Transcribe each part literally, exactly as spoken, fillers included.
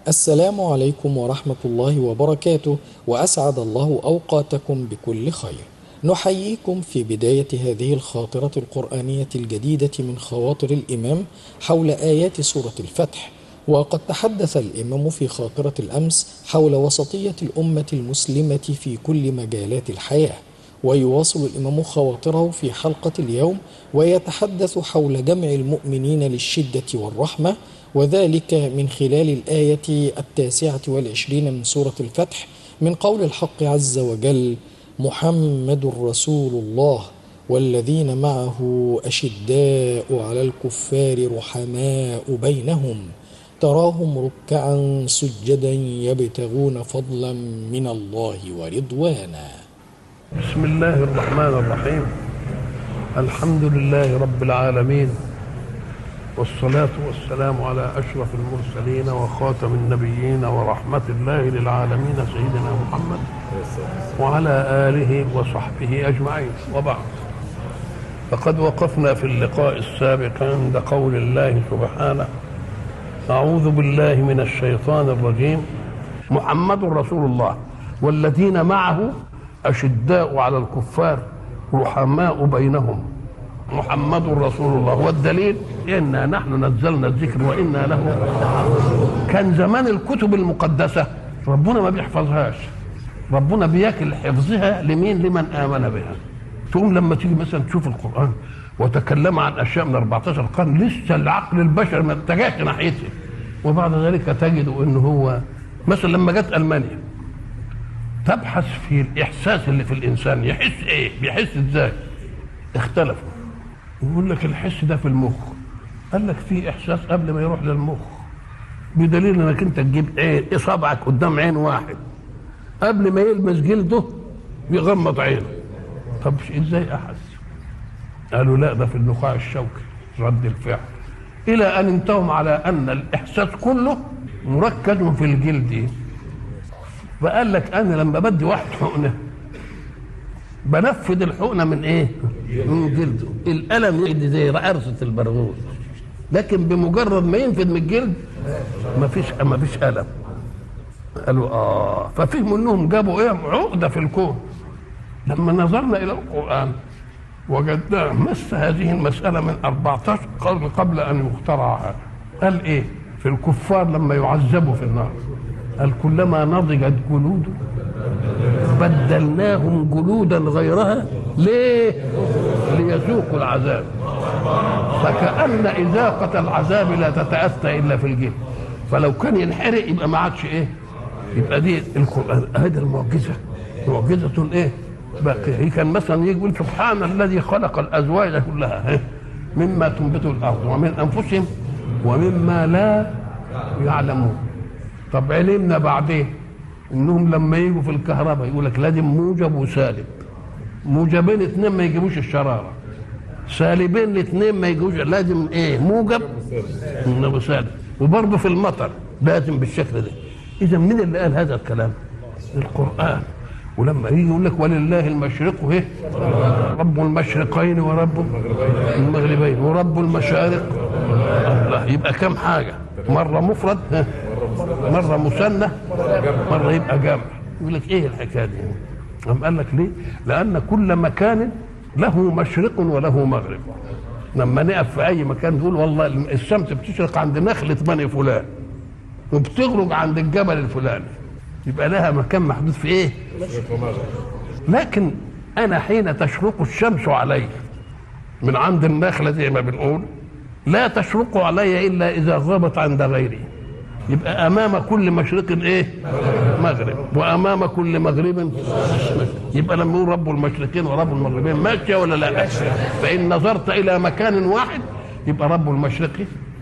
السلام عليكم ورحمة الله وبركاته، وأسعد الله أوقاتكم بكل خير. نحييكم في بداية هذه الخاطرة القرآنية الجديدة من خواطر الإمام حول آيات سورة الفتح. وقد تحدث الإمام في خاطرة الأمس حول وسطية الأمة المسلمة في كل مجالات الحياة، ويواصل الإمام خواطره في حلقة اليوم ويتحدث حول جمع المؤمنين للشدة والرحمة، وذلك من خلال الآية التاسعة والعشرين من سورة الفتح من قول الحق عز وجل: محمد رسول الله والذين معه أشداء على الكفار رحماء بينهم تراهم ركعا سجدا يبتغون فضلا من الله ورضوانا. بسم الله الرحمن الرحيم. الحمد لله رب العالمين، والصلاة والسلام على أشرف المرسلين وخاتم النبيين ورحمة الله للعالمين سيدنا محمد وعلى آله وصحبه أجمعين، وبعد. فقد وقفنا في اللقاء السابق عند قول الله سبحانه: أعوذ بالله من الشيطان الرجيم، محمد رسول الله والذين معه أشداء على الكفار رحماء بينهم. محمد رسول الله، والدليل إنا نحن نزلنا الذكر وإنا له. كان زمان الكتب المقدسة ربنا ما بيحفظهاش، ربنا بياكل حفظها لمين؟ لمن آمن بها. تقوم لما تيجي مثلا تشوف القرآن وتكلم عن أشياء من أربعة عشر قرن لسه العقل البشري ما اتجهش ناحيتها، وبعد ذلك تجد إنه هو مثلا لما جت ألمانيا تبحث في الإحساس اللي في الإنسان، يحس إيه؟ بيحس إزاي؟ اختلفوا. يقول لك الحس ده في المخ، قال لك في إحساس قبل ما يروح للمخ، بدليل إنك أنت تجيب عين إصابعك قدام عين واحد قبل ما يلمس جلده يغمض عينه. طب إزاي أحس؟ قالوا لا، ده في النخاع الشوكي، رد الفعل، إلى أن انتهوا على أن الإحساس كله مركز في الجلد. فقال لك أنا لما بدي واحد حقنة بنفذ الحقنة من إيه؟ من جلده. الألم يدي زي عرسة البرغوث، لكن بمجرد ما ينفذ من الجلد مفيش مفيش ألم. قالوا آه، ففهموا إنهم جابوا إيه؟ عقدة في الكون. لما نظرنا إلى القرآن وجدناه مس هذه المسألة من أربعة عشر قرن قبل أن يخترعها. قال إيه؟ في الكفار لما يعذبوا في النار قال: كلما نضجت جلوده بدلناهم جلودا غيرها. ليه؟ ليذوقوا العذاب. فكأن إذاقة العذاب لا تتأتى إلا في الجلد، فلو كان ينحرق يبقى ما عادش إيه؟ يبقى دي القرآن. هذه المعجزة، معجزة إيه؟ باقية. هي كان مثلا يقول: سبحان الذي خلق الأزواج كلها مما تنبت الأرض ومن أنفسهم ومما لا يعلمون. طب علمنا بعدين انهم لما يجوا في الكهرباء يقول لك لازم موجب وسالب، موجبين اثنين ما يجيبوش الشراره، سالبين الاثنين ما يجيبوش، لازم ايه؟ موجب وسالب. وبرضه في المطر لازم بالشكل ده. اذا مين اللي قال هذا الكلام؟ القرآن. ولما يجي يقول لك ولله المشرق ايه؟ رب المشرقين ورب المغربين ورب المشارق. الله، يبقى كم حاجه؟ مره مفرد، مره مثنى، مره يبقى جمع. يقول لك ايه الحكايه دي؟ قام قال لك ليه؟ لان كل مكان له مشرق وله مغرب. لما نقف في اي مكان نقول والله الشمس بتشرق عند نخله بني فلان وبتغرب عند الجبل الفلاني، يبقى لها مكان محدود في ايه؟ لكن انا حين تشرق الشمس علي من عند النخله زي ما بنقول، لا تشرق علي الا اذا غابت عند غيري. يبقى امام كل مشرق ايه؟ مغرب، وامام كل مغرب مشرق. يبقى لما يقول رب المشرقين ورب المغربين ماشيه ولا لا؟ فان نظرت الى مكان واحد يبقى رب المشرق،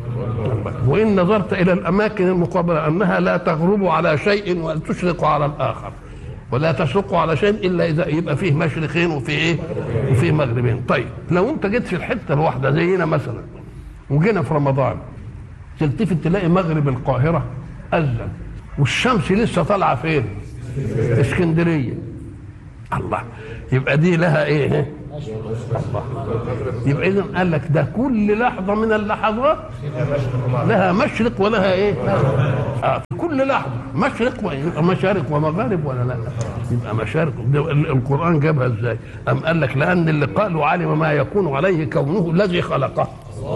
وان نظرت الى الاماكن المقابله انها لا تغرب على شيء ولا تشرق على الاخر، ولا تشرق على شيء الا اذا يبقى فيه مشرقين وفيه ايه؟ وفيه مغربين. طيب لو انت جيت في الحته الواحده زينا مثلا وجينا في رمضان تلتفت تلاقي مغرب القاهره اذن والشمس لسه طالعه فين؟ اسكندريه. الله، يبقى دي لها ايه؟ الله. يبقى اذا قال لك ده كل لحظه من اللحظات لها مشرق ولها ايه؟ آه. في كل كل لحظه مشرق ومشارق ومغارب ولا لا؟ يبقى مشارق. القران جابها ازاي؟ ام قال لك لان اللي قالوا علم ما يكون عليه كونه الذي خلقه.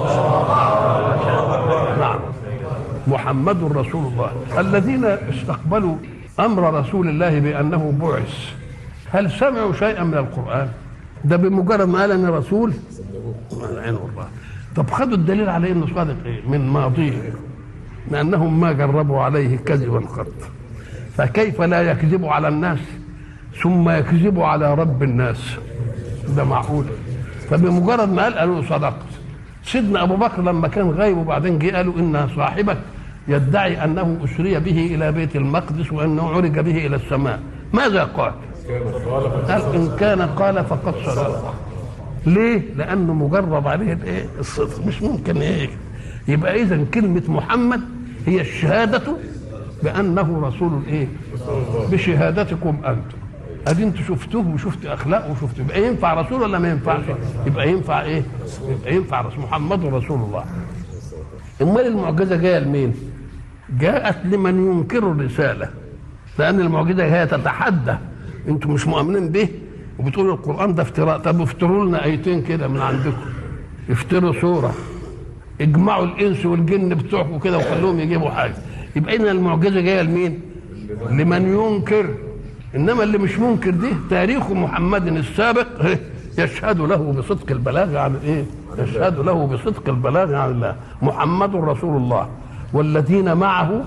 نعم. محمد رسول الله. الذين استقبلوا امر رسول الله بانه بعث هل سمعوا شيئا من القران؟ ده بمجرد ما قال ان رسول عين الله. طب خدوا الدليل على انه صادق ايه؟ من ماضيه، لانهم ما جربوا عليه كذبا قط، فكيف لا يكذب على الناس ثم يكذب على رب الناس؟ ده معقول؟ فبمجرد ما قال قالوا صدقت. سيدنا ابو بكر لما كان غايب وبعدين جه قالوا ان صاحبك يدعي انه اسري به الى بيت المقدس وانه عرج به الى السماء، ماذا قال؟ قال ان كان قال فقد صدق. ليه؟ لانه مجرب عليه الايه؟ الصدق. مش ممكن ايه؟ يبقى اذا كلمه محمد هي الشهاده بانه رسول الايه؟ بشهادتكم انتم. ادي انتوا شفتوه وشفت اخلاقه وشفت، يبقى ينفع رسول ولا ما ينفعش؟ يبقى ينفع ايه؟ يبقى ينفع رسول. محمد رسول الله. امال المعجزه جايه لمين؟ جاءت لمن ينكر الرساله، لان المعجزه هي تتحدى. انتوا مش مؤمنين به وبتقولوا القران ده افتراء، طب افتروا لنا ايتين كده من عندكم، افتروا سوره، اجمعوا الانس والجن بتوعكم كده وخلوهم يجيبوا حاجه. يبقى ان المعجزه جايه لمين؟ لمن ينكر. انما اللي مش منكر دي تاريخ محمد السابق يشهد له بصدق البلاغ عن ايه؟ يشهد له بصدق البلاغ عن الله. محمد رسول الله والذين معه،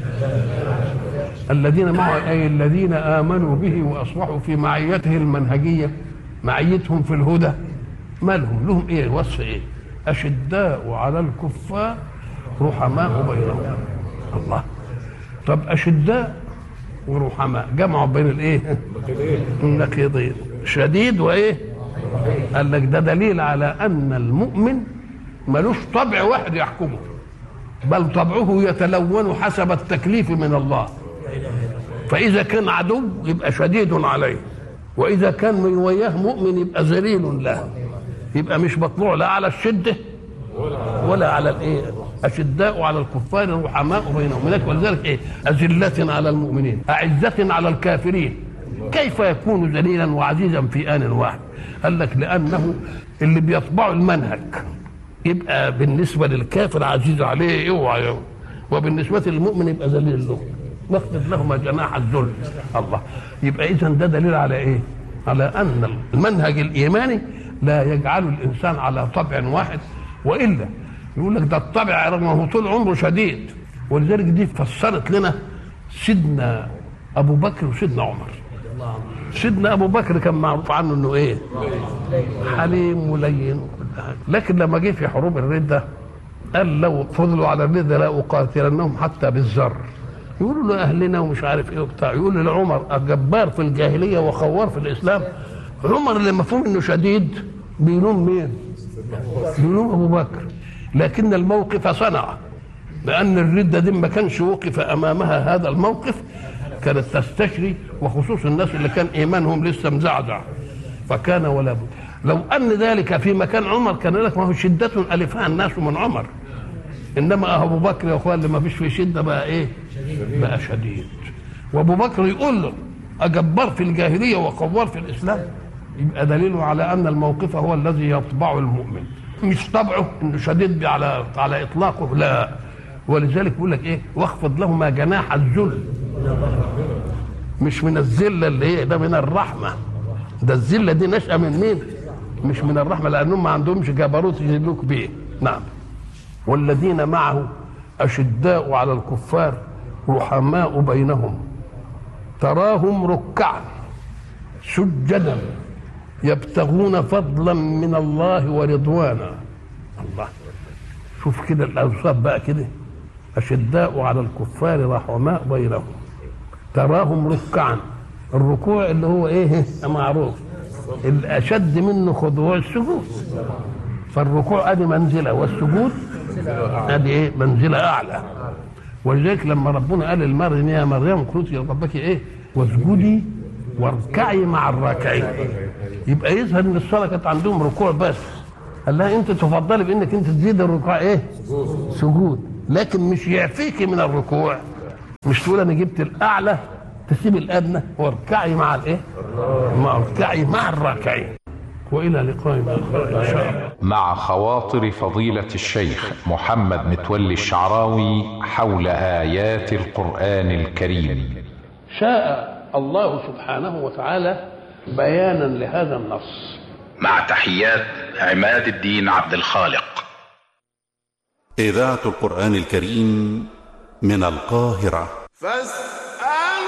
الذين معه اي الذين امنوا به واصبحوا في معيته المنهجيه، معيتهم في الهدى. مالهم؟ لهم ايه؟ وصف ايه؟ اشداء على الكفار رحماء بينهم. الله. طب اشداء ورحماء جمعوا بين الايه؟ النقيضين، شديد وايه؟ قال لك ده دليل على ان المؤمن ملوش طبع واحد يحكمه، بل طبعه يتلون حسب التكليف من الله. فاذا كان عدو يبقى شديد عليه، واذا كان من وياه مؤمن يبقى ذليل له. يبقى مش مطلوع لا على الشده ولا على الايه؟ اشداء على الكفار رحماء بينهم. ولذلك ايه؟ اذله على المؤمنين اعزه على الكافرين. كيف يكون ذليلا وعزيزا في ان واحد؟ قال لك لانه اللي بيطبعوا المنهج يبقى بالنسبه للكافر عزيز عليه اوعى، وبالنسبه للمؤمن يبقى ذليل له، واخفض لهما جناح الذل. الله. يبقى اذا ده دليل على ايه؟ على ان المنهج الايماني لا يجعل الانسان على طبع واحد، والا يقول لك ده الطبع رغم هو طول عمره شديد. ولذلك دي فسرت لنا سيدنا ابو بكر وسيدنا عمر. سيدنا ابو بكر كان معروف عنه انه ايه؟ حليم ولين، لكن لما جه في حروب الرده قال لو فضلوا على الرده لا اقاتلنهم حتى بالذر. يقولوا له اهلنا ومش عارف ايه وبتاع. يقول لعمر جبار في الجاهليه وخوار في الاسلام. عمر اللي مفهوم انه شديد بيلوم مين؟ بيلوم ابو بكر. لكن الموقف صنع، لان الرده دي ما كانش وقف امامها هذا الموقف كانت تستشري، وخصوص الناس اللي كان ايمانهم لسه مزعزع، فكان ولا بد. لو ان ذلك في مكان عمر كان لك ما هو شده الفها الناس من عمر، انما ابو بكر يا اخوان اللي ما فيش فيه شده بقى ايه؟ بقى شديد. وابو بكر يقول له اجبار في الجاهليه وقوار في الاسلام، يبقى دليله على ان الموقف هو الذي يطبعه المؤمن، مش طبعه انه شديد على على اطلاقه، لا. ولذلك يقول لك ايه؟ واخفض لهما جناح الذل. مش من الذله اللي هي ده، من الرحمه. ده الذله دي نشأة من مين؟ مش من الرحمه، لانهم ما عندهمش جبروت يذلوك بيه. نعم. والذين معه اشداء على الكفار رحماء بينهم تراهم ركعا سجدا يبتغون فضلا من الله ورضوانا. الله. شوف كده الاوصاف بقى كده، اشداء على الكفار رحماء بينهم تراهم ركعا. الركوع اللي هو ايه؟ معروف. الاشد منه خضوع السجود، فالركوع ادي منزله والسجود ادي ايه؟ منزله اعلى. ولذلك لما ربنا قال للمريم يا مريم اقنتي لربك ايه؟ واسجدي واركعي مع الراكعين. يبقى يظهر ان الصلاه كانت عندهم ركوع بس، قال لها انت تفضلي بانك انت تزيد الركوع ايه؟ سجود، لكن مش يعفيك من الركوع مش تقول انا جبت الاعلى تسيب الادنى، واركعي مع الايه؟ مع اركعي مع الراكعين. والى لقاء اخر ان شاء الله. مع خواطر فضيلة الشيخ محمد متولي الشعراوي حول آيات القرآن الكريم. شاء الله سبحانه وتعالى بيانا لهذا النص. مع تحيات عماد الدين عبد الخالق. إذاعة القرآن الكريم من القاهرة. فاستمعوا